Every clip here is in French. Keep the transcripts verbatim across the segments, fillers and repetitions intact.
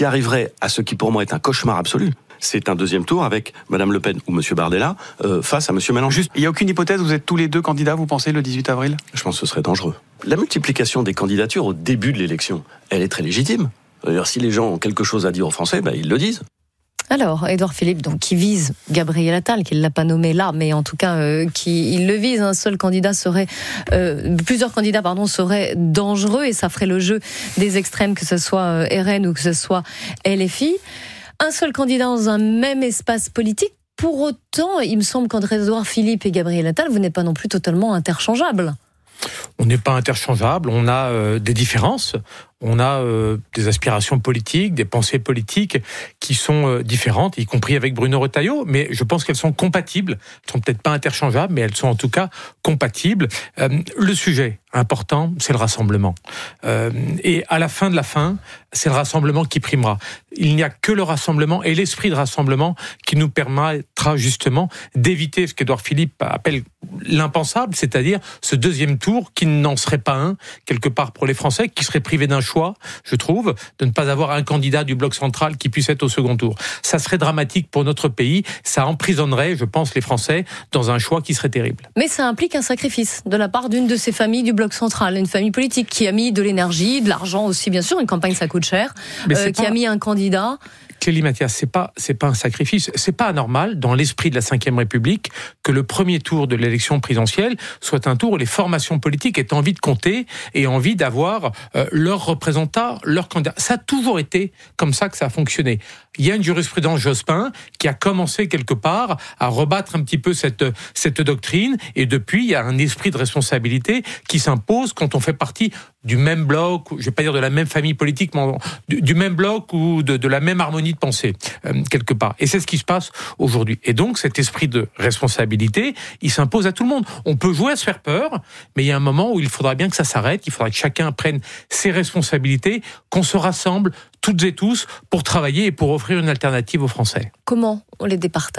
qui arriverait à ce qui pour moi est un cauchemar absolu. C'est un deuxième tour avec Madame Le Pen ou Monsieur Bardella euh, face à Monsieur Mélenchon. Juste, il n'y a aucune hypothèse, vous êtes tous les deux candidats, vous pensez, le dix-huit avril ? Je pense que ce serait dangereux. La multiplication des candidatures au début de l'élection, elle est très légitime. D'ailleurs, si les gens ont quelque chose à dire aux Français, ben, ils le disent. Alors, Édouard Philippe, donc, qui vise Gabriel Attal, qui ne l'a pas nommé là, mais en tout cas, euh, qui, il le vise, un seul candidat serait, euh, plusieurs candidats, pardon, seraient dangereux et ça ferait le jeu des extrêmes, que ce soit euh, R N ou que ce soit L F I. Un seul candidat dans un même espace politique. Pour autant, il me semble qu'entre Édouard Philippe et Gabriel Attal, vous n'êtes pas non plus totalement interchangeables. On n'est pas interchangeables, on a euh, des différences. On a euh, des aspirations politiques, des pensées politiques qui sont euh, différentes, y compris avec Bruno Retailleau, mais je pense qu'elles sont compatibles. Elles sont peut-être pas interchangeables, mais elles sont en tout cas compatibles. Euh, le sujet important, c'est le rassemblement. Euh, et à la fin de la fin, c'est le rassemblement qui primera. Il n'y a que le rassemblement et l'esprit de rassemblement qui nous permettra justement d'éviter ce qu'Édouard Philippe appelle l'impensable, c'est-à-dire ce deuxième tour qui n'en serait pas un, quelque part pour les Français, qui seraient privés d'un choix, je trouve, de ne pas avoir un candidat du bloc central qui puisse être au second tour. Ça serait dramatique pour notre pays, ça emprisonnerait, je pense, les Français dans un choix qui serait terrible. Mais ça implique un sacrifice de la part d'une de ces familles du bloc central, une famille politique qui a mis de l'énergie, de l'argent aussi, bien sûr, une campagne ça coûte cher, euh, qui pas... a mis un candidat... Clélie Mathias, c'est pas, c'est pas un sacrifice, c'est pas anormal dans l'esprit de la cinquième République que le premier tour de l'élection présidentielle soit un tour où les formations politiques aient envie de compter et envie d'avoir euh, leurs représentants, leurs candidats. Ça a toujours été comme ça que ça a fonctionné. Il y a une jurisprudence Jospin qui a commencé quelque part à rebattre un petit peu cette, cette doctrine et depuis il y a un esprit de responsabilité qui s'impose quand on fait partie du même bloc, je vais pas dire de la même famille politique, mais du, du même bloc ou de, de la même harmonie de pensée, euh, quelque part. Et c'est ce qui se passe aujourd'hui. Et donc, cet esprit de responsabilité, il s'impose à tout le monde. On peut jouer à se faire peur, mais il y a un moment où il faudra bien que ça s'arrête, il faudra que chacun prenne ses responsabilités, qu'on se rassemble toutes et tous pour travailler et pour offrir une alternative aux Français. Comment on les départage ?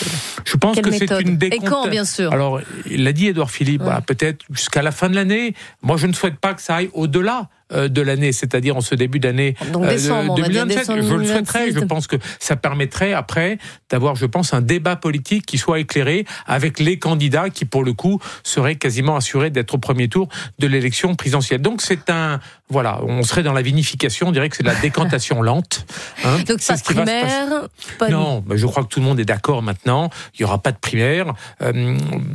Je pense Quelle que méthode ? c'est une décompte. Et quand, bien sûr ? Alors, il l'a dit Édouard Philippe, ouais. bah, peut-être jusqu'à la fin de l'année. Moi, je ne souhaite pas que ça aille au-delà de l'année, c'est-à-dire en ce début d'année Donc, décembre, euh, deux mille vingt-sept. décembre, je le souhaiterais, je pense que ça permettrait après d'avoir, je pense, un débat politique qui soit éclairé avec les candidats qui, pour le coup, seraient quasiment assurés d'être au premier tour de l'élection présidentielle. Donc c'est un, voilà, on serait dans la vinification, on dirait que c'est de la décantation lente. Hein. Donc c'est pas de primaire, pas Non, mais je crois que tout le monde est d'accord maintenant. Il n'y aura pas de primaire euh,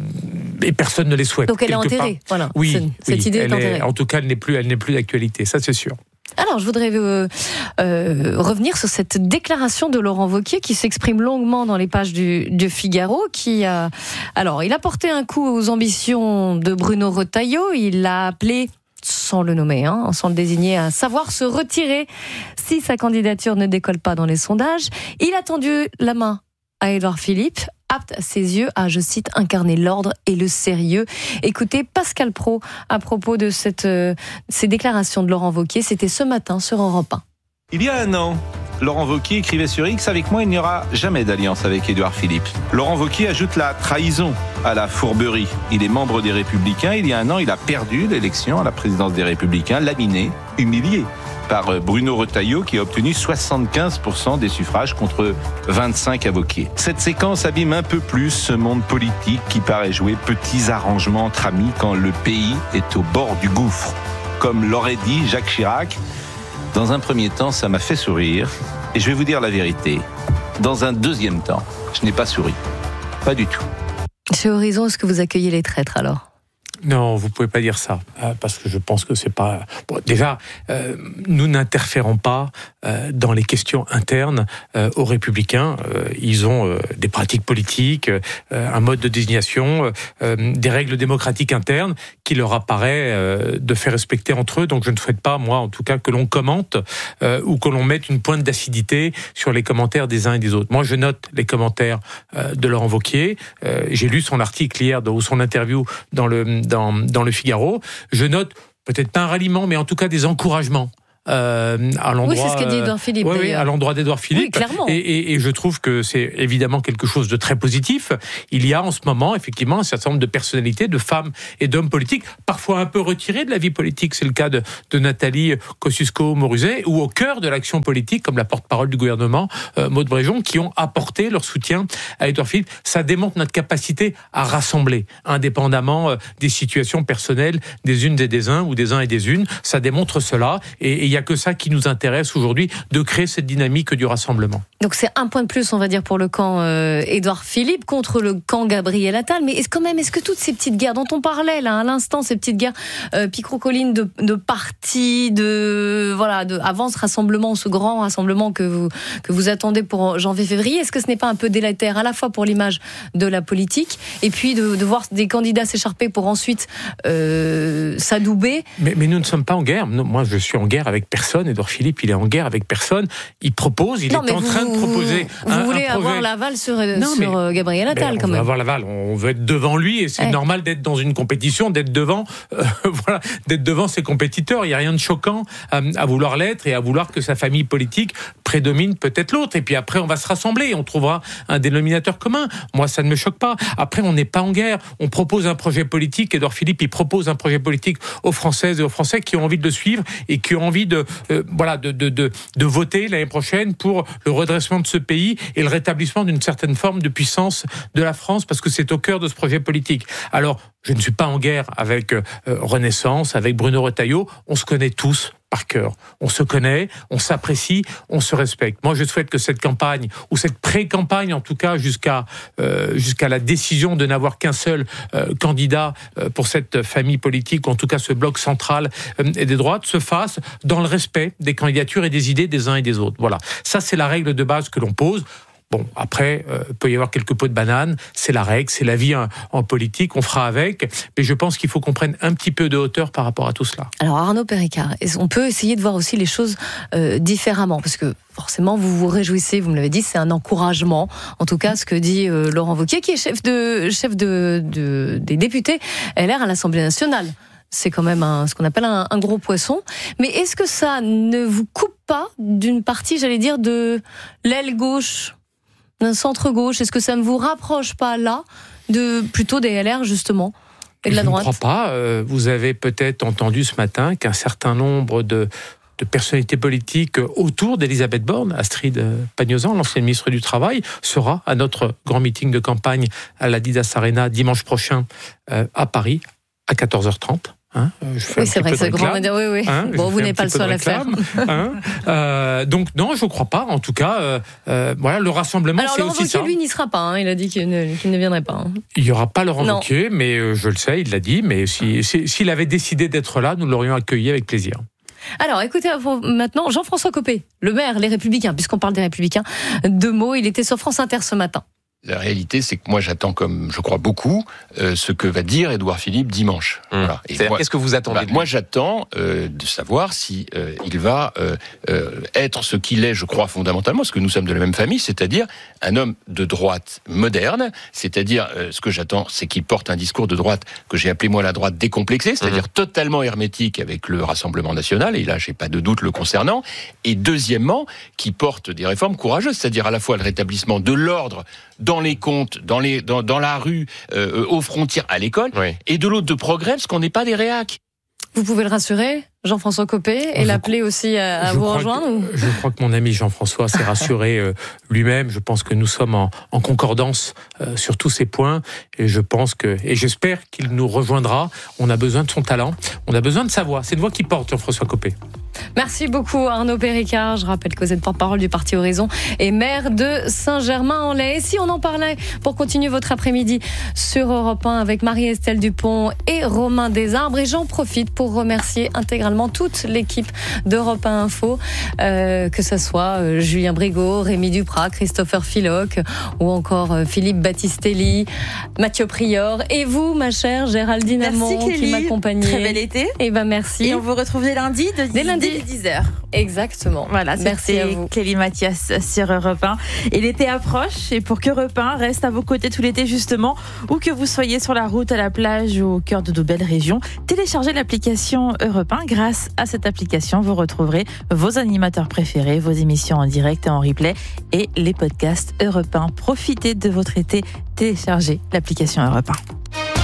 et personne ne les souhaite. Donc elle est enterrée, part. voilà. Oui, c'est, oui, cette idée est enterrée. Est, en tout cas, elle n'est plus, elle n'est plus d'actualité. Ça, c'est sûr. Alors, je voudrais euh, euh, revenir sur cette déclaration de Laurent Wauquiez qui s'exprime longuement dans les pages du, du Figaro. Qui a, alors, il a porté un coup aux ambitions de Bruno Retailleau. Il l'a appelé, sans le nommer, hein, sans le désigner, à savoir se retirer si sa candidature ne décolle pas dans les sondages. Il a tendu la main à Édouard Philippe, apte à ses yeux à, je cite, incarner l'ordre et le sérieux. Écoutez Pascal Praud à propos de cette, euh, ces déclarations de Laurent Wauquiez. C'était ce matin sur Europe un. Il y a un an, Laurent Wauquiez écrivait sur X « Avec moi, il n'y aura jamais d'alliance avec Édouard Philippe ». Laurent Wauquiez ajoute la trahison à la fourberie. Il est membre des Républicains. Il y a un an, il a perdu l'élection à la présidence des Républicains, laminé, humilié par Bruno Retailleau qui a obtenu soixante-quinze pour cent des suffrages contre vingt-cinq à Wauquiez. Cette séquence abîme un peu plus ce monde politique qui paraît jouer petits arrangements entre amis quand le pays est au bord du gouffre. Comme l'aurait dit Jacques Chirac, dans un premier temps, ça m'a fait sourire. Et je vais vous dire la vérité. Dans un deuxième temps, je n'ai pas souri. Pas du tout. Chez Horizon, est-ce que vous accueillez les traîtres alors ? Non, vous pouvez pas dire ça, parce que je pense que c'est pas... Bon, déjà, euh, nous n'interférons pas euh, dans les questions internes euh, aux Républicains. Euh, ils ont euh, des pratiques politiques, euh, un mode de désignation, euh, des règles démocratiques internes qui leur apparaît euh, de faire respecter entre eux. Donc je ne souhaite pas, moi, en tout cas, que l'on commente euh, ou que l'on mette une pointe d'acidité sur les commentaires des uns et des autres. Moi, je note les commentaires euh, de Laurent Wauquiez. Euh, j'ai lu son article hier, ou son interview dans le... Dans, dans le Figaro, je note peut-être pas un ralliement, mais en tout cas des encouragements euh, à l'endroit. Oui, c'est ce qu'a dit Édouard Philippe. Oui, oui, à l'endroit d'Édouard Philippe. Oui, clairement. Et, et, et je trouve que c'est évidemment quelque chose de très positif. Il y a en ce moment, effectivement, un certain nombre de personnalités, de femmes et d'hommes politiques, parfois un peu retirés de la vie politique. C'est le cas de, de Nathalie Kosciusko-Morizet, ou au cœur de l'action politique, comme la porte-parole du gouvernement, euh, Maud Bréjon, qui ont apporté leur soutien à Édouard Philippe. Ça démontre notre capacité à rassembler, indépendamment euh, des situations personnelles des unes et des uns, ou des uns et des unes. Ça démontre cela, et il n'y a que ça qui nous intéresse aujourd'hui, de créer cette dynamique du rassemblement. Donc c'est un point de plus, on va dire, pour le camp euh, Édouard Philippe contre le camp Gabriel Attal. Mais est-ce quand même, est-ce que toutes ces petites guerres dont on parlait là à l'instant, ces petites guerres euh, picrocolines de, de partis, de voilà, de avant ce rassemblement, ce grand rassemblement que vous que vous attendez pour janvier-février, est-ce que ce n'est pas un peu délétère à la fois pour l'image de la politique et puis de, de voir des candidats s'écharper pour ensuite euh, s'adouber? Mais, mais nous ne sommes pas en guerre. Moi, je suis en guerre avec personne. Édouard Philippe, il est en guerre avec personne. Il propose, il non, est en vous, train de proposer vous un, voulez un projet. avoir l'aval sur, non, sur mais, Gabriel Attal, on quand veut même. avoir l'aval. On veut être devant lui, et c'est ouais. normal d'être dans une compétition, d'être devant, euh, voilà, d'être devant ses compétiteurs. Il n'y a rien de choquant à, à vouloir l'être et à vouloir que sa famille politique prédomine peut-être l'autre. Et puis après, on va se rassembler et on trouvera un dénominateur commun. Moi, ça ne me choque pas. Après, on n'est pas en guerre. On propose un projet politique. Édouard Philippe, il propose un projet politique aux Françaises et aux Français qui ont envie de le suivre et qui ont envie de, euh, voilà, de, de, de, de voter l'année prochaine pour le redressement de ce pays et le rétablissement d'une certaine forme de puissance de la France, parce que c'est au cœur de ce projet politique. Alors, je ne suis pas en guerre avec euh, Renaissance, avec Bruno Retailleau. On se connaît tous par cœur. On se connaît, on s'apprécie, on se respecte. Moi, je souhaite que cette campagne, ou cette pré-campagne en tout cas, jusqu'à euh, jusqu'à la décision de n'avoir qu'un seul euh, candidat euh, pour cette famille politique, ou en tout cas ce bloc central euh, et des droites, se fasse dans le respect des candidatures et des idées des uns et des autres. Voilà. Ça, c'est la règle de base que l'on pose. Bon, après, euh, peut y avoir quelques pots de banane, c'est la règle, c'est la vie en, en politique, on fera avec, mais je pense qu'il faut qu'on prenne un petit peu de hauteur par rapport à tout cela. Alors Arnaud Péricard, on peut essayer de voir aussi les choses euh, différemment, parce que forcément vous vous réjouissez, vous me l'avez dit, c'est un encouragement, en tout cas ce que dit euh, Laurent Wauquiez, qui est chef, de, chef de, de, des députés L R à l'Assemblée nationale. C'est quand même un, ce qu'on appelle un, un gros poisson. Mais est-ce que ça ne vous coupe pas d'une partie, j'allais dire, de l'aile gauche, d'un centre-gauche? Est-ce que ça ne vous rapproche pas là, de, plutôt des L R justement, et de la droite? Je ne crois pas. Euh, vous avez peut-être entendu ce matin qu'un certain nombre de, de personnalités politiques autour d'Elisabeth Borne, Astrid Pagnozan, l'ancienne ministre du Travail, sera à notre grand meeting de campagne à l'Adidas Arena dimanche prochain euh, à Paris à quatorze heures trente. Hein, je fais oui, c'est vrai, c'est grand. Oui, oui. Hein, bon, vous n'êtes pas le seul à faire. Hein, euh, donc non, je ne crois pas. En tout cas, euh, euh, voilà, le rassemblement, alors, c'est Laurent aussi Wauquiez, ça. lui, n'y sera pas. Hein. Il a dit qu'il ne, qu'il ne viendrait pas. Hein. Il n'y aura pas Laurent non. Wauquiez, mais euh, je le sais, il l'a dit. Mais si, si, s'il avait décidé d'être là, nous l'aurions accueilli avec plaisir. Alors, écoutez, maintenant, Jean-François Copé, le maire, les Républicains, puisqu'on parle des Républicains, deux mots, il était sur France Inter ce matin. La réalité, c'est que moi, j'attends, comme je crois beaucoup, euh, ce que va dire Édouard Philippe dimanche. Mmh. Voilà. Et moi, qu'est-ce que vous attendez bah, Moi, j'attends euh, de savoir si euh, il va euh, euh, être ce qu'il est, je crois, fondamentalement, parce que nous sommes de la même famille, c'est-à-dire un homme de droite moderne. C'est-à-dire, euh, ce que j'attends, c'est qu'il porte un discours de droite que j'ai appelé, moi, la droite décomplexée, c'est-à-dire mmh. totalement hermétique avec le Rassemblement national, et là, j'ai pas de doute le concernant. Et deuxièmement, qui porte des réformes courageuses, c'est-à-dire à la fois le rétablissement de l'ordre dans les comptes, dans, les, dans, dans la rue, euh, aux frontières, à l'école, oui. et de l'autre de progrès, parce qu'on n'est pas des réacs. Vous pouvez le rassurer, Jean-François Copé, et je l'appeler crois, aussi à, à vous rejoindre ou... Je crois que mon ami Jean-François s'est rassuré euh, lui-même. Je pense que nous sommes en, en concordance euh, sur tous ces points, et je pense que, et j'espère qu'il nous rejoindra. On a besoin de son talent, on a besoin de sa voix. C'est une voix qui porte, Jean-François Copé. Merci beaucoup Arnaud Péricard. Je rappelle que vous êtes porte-parole du Parti Horizon et maire de Saint-Germain-en-Laye. Et si on en parlait pour continuer votre après-midi sur Europe un avec Marie-Estelle Dupont et Romain Desarbres. Et j'en profite pour remercier intégralement toute l'équipe d'Europe un Info, euh, que ce soit euh, Julien Brigaud, Rémi Duprat, Christopher Philoc ou encore euh, Philippe Battistelli, Mathieu Prior et vous, ma chère Géraldine Amont, qui m'accompagnait. Très bel été. Et ben merci. Et on vous retrouve dès lundi de dès lundi Dès dix heures. Exactement. Voilà, merci à vous. Clélie Mathias sur Europe un. Et l'été approche, et pour que Europe un reste à vos côtés tout l'été justement, où que vous soyez sur la route, à la plage ou au cœur de nos belles régions, téléchargez l'application Europe un. Grâce à cette application, vous retrouverez vos animateurs préférés, vos émissions en direct et en replay et les podcasts Europe un. Profitez de votre été, téléchargez l'application Europe un.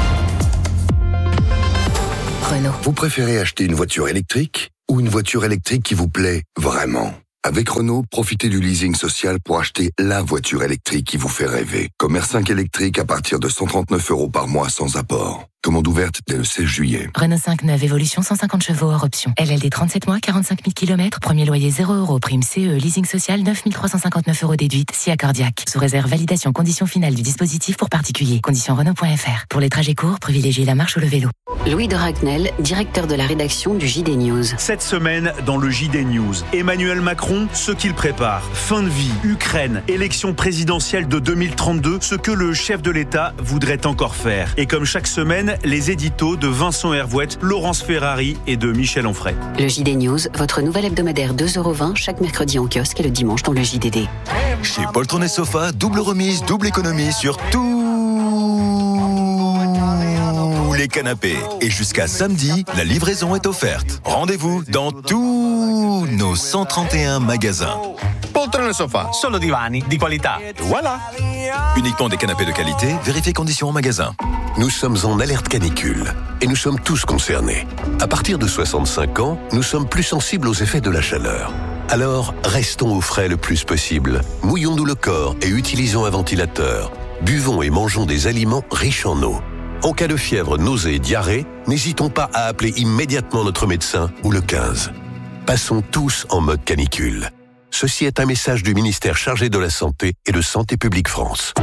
Renault. Vous préférez acheter une voiture électrique ou une voiture électrique qui vous plaît vraiment ? Avec Renault, profitez du leasing social pour acheter la voiture électrique qui vous fait rêver. Comme R cinq électrique à partir de cent trente-neuf euros par mois sans apport. Commande ouverte dès le seize juillet. Renault cinq neuf Évolution cent cinquante chevaux hors option. L L D trente-sept mois, quarante-cinq mille kilomètres. Premier loyer zéro euros. Prime C E. Leasing social neuf mille trois cent cinquante-neuf euros déduite. Si accordiaque. Sous réserve validation conditions finales du dispositif pour particuliers. Conditions Renault point F R. Pour les trajets courts, privilégiez la marche ou le vélo. Louis de Ragnel, directeur de la rédaction du J D News. Cette semaine, dans le J D News, Emmanuel Macron, ce qu'il prépare. Fin de vie, Ukraine, élection présidentielle de deux mille trente-deux, ce que le chef de l'État voudrait encore faire. Et comme chaque semaine, les éditos de Vincent Hervouette, Laurence Ferrari et de Michel Onfray. Le J D News, votre nouvel hebdomadaire deux euros vingt chaque mercredi en kiosque et le dimanche dans le J D D. Chez Poltron et Sofa, double remise, double économie sur tous les canapés. Et jusqu'à samedi, la livraison est offerte. Rendez-vous dans tous nos cent trente et un magasins. Poltron et Sofa, solo divani di qualità. Voilà. Uniquement des canapés de qualité, vérifiez conditions en magasin. Nous sommes en alerte canicule et nous sommes tous concernés. À partir de soixante-cinq ans, nous sommes plus sensibles aux effets de la chaleur. Alors, restons au frais le plus possible. Mouillons-nous le corps et utilisons un ventilateur. Buvons et mangeons des aliments riches en eau. En cas de fièvre, nausée, diarrhée, n'hésitons pas à appeler immédiatement notre médecin ou le quinze. Passons tous en mode canicule. Ceci est un message du ministère chargé de la Santé et de Santé publique France.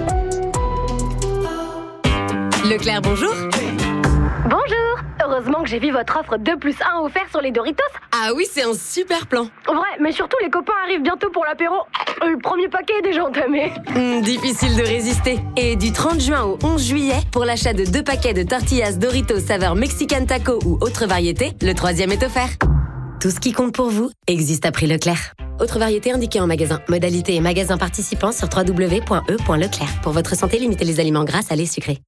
Leclerc, bonjour. Bonjour. Heureusement que j'ai vu votre offre deux plus un offert sur les Doritos. Ah oui, c'est un super plan. Ouais, mais surtout les copains arrivent bientôt pour l'apéro. Le premier paquet est déjà entamé. Mmh, difficile de résister. Et du trente juin au onze juillet, pour l'achat de deux paquets de tortillas Doritos saveur Mexican Taco ou autre variété, le troisième est offert. Tout ce qui compte pour vous existe à prix Leclerc. Autre variété indiquée en magasin. Modalité et magasin participants sur w w w point e point leclerc. Pour votre santé, limitez les aliments gras, salés, sucrés.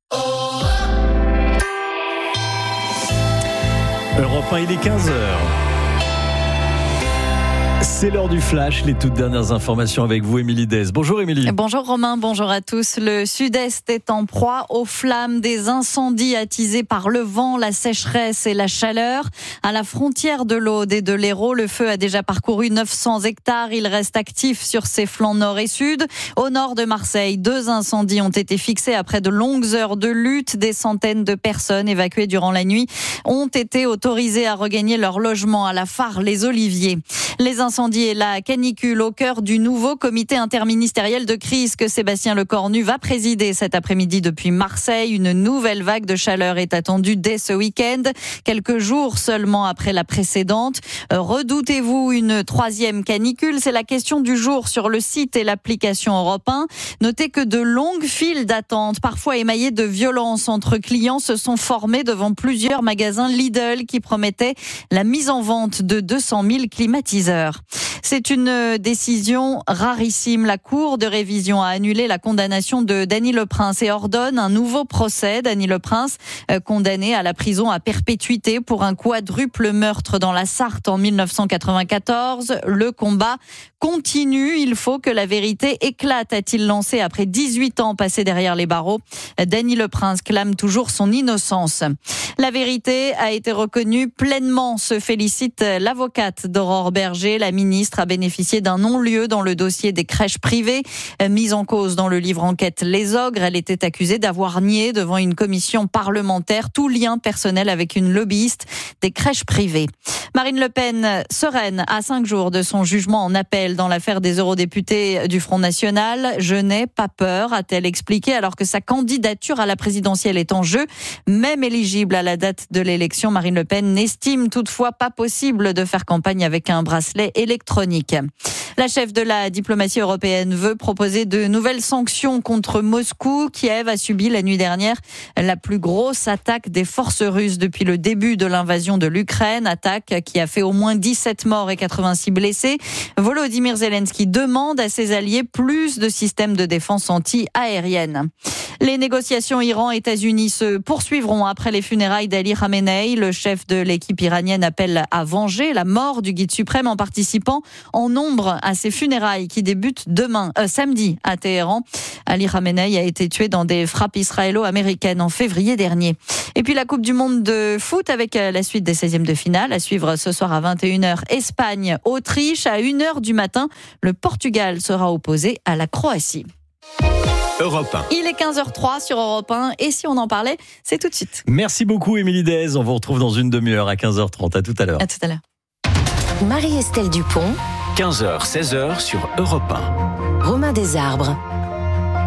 Europe un, il est quinze heures. C'est l'heure du flash, les toutes dernières informations avec vous, Émilie Dez. Bonjour Émilie. Bonjour Romain, bonjour à tous. Le sud-est est en proie aux flammes des incendies attisés par le vent, la sécheresse et la chaleur. À la frontière de l'Aude et de l'Hérault, le feu a déjà parcouru neuf cents hectares. Il reste actif sur ses flancs nord et sud. Au nord de Marseille, deux incendies ont été fixés après de longues heures de lutte. Des centaines de personnes évacuées durant la nuit ont été autorisées à regagner leur logement à la Phare, les Oliviers. Les incendies et la canicule au cœur du nouveau comité interministériel de crise que Sébastien Lecornu va présider cet après-midi depuis Marseille. Une nouvelle vague de chaleur est attendue dès ce week-end, quelques jours seulement après la précédente. Redoutez-vous une troisième canicule? C'est la question du jour sur le site et l'application Europe un. Notez que de longues files d'attente, parfois émaillées de violence entre clients, se sont formées devant plusieurs magasins Lidl qui promettaient la mise en vente de deux cent mille climatiseurs. C'est une décision rarissime. La Cour de révision a annulé la condamnation de Dany Leprince et ordonne un nouveau procès. Dany Leprince, condamné à la prison à perpétuité pour un quadruple meurtre dans la Sarthe en mille neuf cent quatre-vingt-quatorze. Le combat continue. Il faut que la vérité éclate, a-t-il lancé après dix-huit ans passés derrière les barreaux. Dany Leprince clame toujours son innocence. La vérité a été reconnue pleinement, se félicite l'avocate d'Aurore Berger. La ministre a bénéficié d'un non-lieu dans le dossier des crèches privées. Mise en cause dans le livre enquête Les Ogres, elle était accusée d'avoir nié devant une commission parlementaire tout lien personnel avec une lobbyiste des crèches privées. Marine Le Pen, sereine à cinq jours de son jugement en appel dans l'affaire des eurodéputés du Front National. Je n'ai pas peur, a-t-elle expliqué, alors que sa candidature à la présidentielle est en jeu. Même éligible à la date de l'élection, Marine Le Pen n'estime toutefois pas possible de faire campagne avec un bracelet électronique. La chef de la diplomatie européenne veut proposer de nouvelles sanctions contre Moscou. Kiev a subi la nuit dernière la plus grosse attaque des forces russes depuis le début de l'invasion de l'Ukraine. Attaque qui a fait au moins dix-sept morts et quatre-vingt-six blessés. Volodymyr Zelensky demande à ses alliés plus de systèmes de défense anti-aérienne. Les négociations Iran-États-Unis se poursuivront après les funérailles d'Ali Khamenei. Le chef de l'équipe iranienne appelle à venger la mort du guide suprême en participant en nombre à ses funérailles qui débutent demain, euh, samedi à Téhéran. Ali Khamenei a été tué dans des frappes israélo-américaines en février dernier. Et puis la Coupe du Monde de foot avec la suite des seizièmes de finale à suivre ce soir à vingt et une heures. Espagne-Autriche à une heure du matin. Le Portugal sera opposé à la Croatie. Europe un. Il est quinze heures trois sur Europe un et si on en parlait, c'est tout de suite. Merci beaucoup Émilie Dez. On vous retrouve dans une demi-heure à quinze heures trente. À tout à l'heure. À tout à l'heure. Marie-Estelle Dupont, quinze heures, seize heures sur Europe un. Romain Desarbres.